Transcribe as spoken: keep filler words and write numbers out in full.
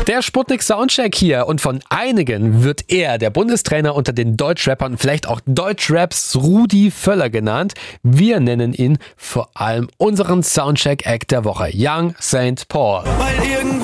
Der Sputnik Soundcheck hier und von einigen wird er der Bundestrainer unter den Deutschrappern, vielleicht auch Deutschraps Rudi Völler genannt. Wir nennen ihn vor allem unseren Soundcheck-Act der Woche, Young Saint Paul.